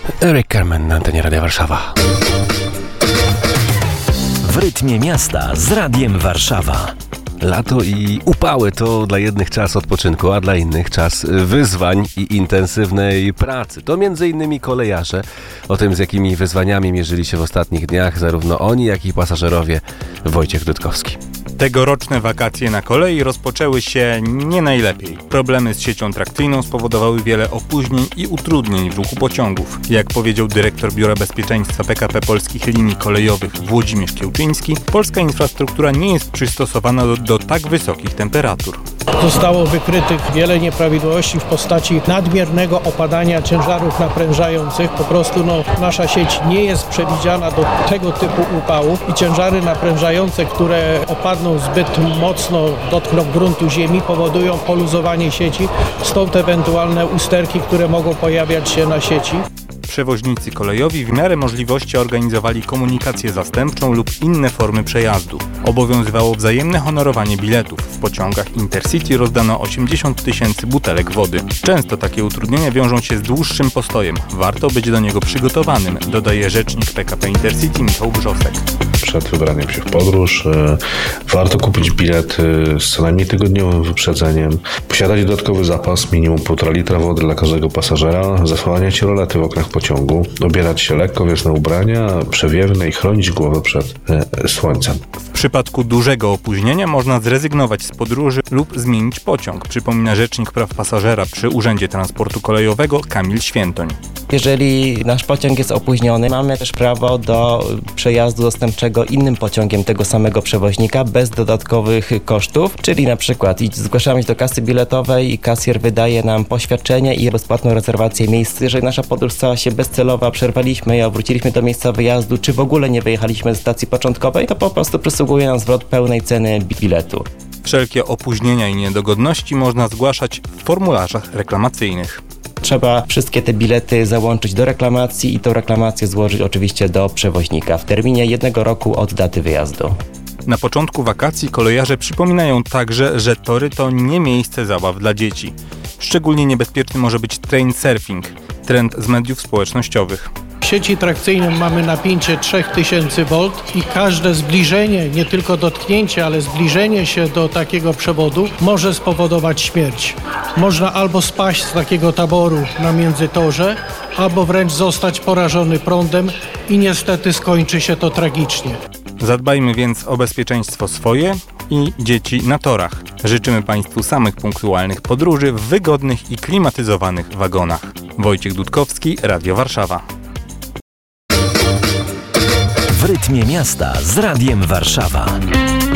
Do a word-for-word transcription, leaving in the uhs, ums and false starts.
Eryk Kerman na antenie Radia Warszawa. W rytmie miasta z Radiem Warszawa. Lato i upały to dla jednych czas odpoczynku, a dla innych czas wyzwań i intensywnej pracy. To między innymi kolejarze. O tym, z jakimi wyzwaniami mierzyli się w ostatnich dniach zarówno oni, jak i pasażerowie. Wojciech Dudkowski. Tegoroczne wakacje na kolei rozpoczęły się nie najlepiej. Problemy z siecią trakcyjną spowodowały wiele opóźnień i utrudnień w ruchu pociągów. Jak powiedział dyrektor Biura Bezpieczeństwa P K P Polskich Linii Kolejowych Włodzimierz Kiełczyński, polska infrastruktura nie jest przystosowana do, do tak wysokich temperatur. Zostało wykrytych wiele nieprawidłowości w postaci nadmiernego opadania ciężarów naprężających. Po prostu no, nasza sieć nie jest przewidziana do tego typu upałów i ciężary naprężające, które opadną zbyt mocno, dotkną gruntu ziemi, powodują poluzowanie sieci, stąd ewentualne usterki, które mogą pojawiać się na sieci. Przewoźnicy kolejowi w miarę możliwości organizowali komunikację zastępczą lub inne formy przejazdu. Obowiązywało wzajemne honorowanie biletów. W pociągach Intercity rozdano osiemdziesiąt tysięcy butelek wody. Często takie utrudnienia wiążą się z dłuższym postojem. Warto być do niego przygotowanym, dodaje rzecznik P K P Intercity Michał Brzosek. Przed wybraniem się w podróż e, warto kupić bilet e, z co najmniej tygodniowym wyprzedzeniem, posiadać dodatkowy zapas minimum półtora litra wody dla każdego pasażera, zasłaniać rolety w oknach pociągu, ubierać się lekko wieczne ubrania przewiewne i chronić głowę przed e, słońcem. W przypadku dużego opóźnienia można zrezygnować z podróży lub zmienić pociąg, przypomina rzecznik praw pasażera przy Urzędzie Transportu Kolejowego Kamil Świętoń. Jeżeli nasz pociąg jest opóźniony, mamy też prawo do przejazdu zastępczego innym pociągiem tego samego przewoźnika bez dodatkowych kosztów, czyli na przykład zgłaszamy się do kasy biletowej i kasjer wydaje nam poświadczenie i bezpłatną rezerwację miejsc. Jeżeli nasza podróż stała się bezcelowa, przerwaliśmy ją, wróciliśmy do miejsca wyjazdu, czy w ogóle nie wyjechaliśmy z stacji początkowej, to po prostu przysługuje nam zwrot pełnej ceny biletu. Wszelkie opóźnienia i niedogodności można zgłaszać w formularzach reklamacyjnych. Trzeba wszystkie te bilety załączyć do reklamacji i tę reklamację złożyć oczywiście do przewoźnika w terminie jednego roku od daty wyjazdu. Na początku wakacji kolejarze przypominają także, że tory to nie miejsce zabaw dla dzieci. Szczególnie niebezpieczny może być train surfing, trend z mediów społecznościowych. W sieci trakcyjnej mamy napięcie trzy tysiące wolt i każde zbliżenie, nie tylko dotknięcie, ale zbliżenie się do takiego przewodu może spowodować śmierć. Można albo spaść z takiego taboru na międzytorze, albo wręcz zostać porażony prądem i niestety skończy się to tragicznie. Zadbajmy więc o bezpieczeństwo swoje i dzieci na torach. Życzymy Państwu samych punktualnych podróży w wygodnych i klimatyzowanych wagonach. Wojciech Dudkowski, Radio Warszawa. W rytmie miasta z Radiem Warszawa.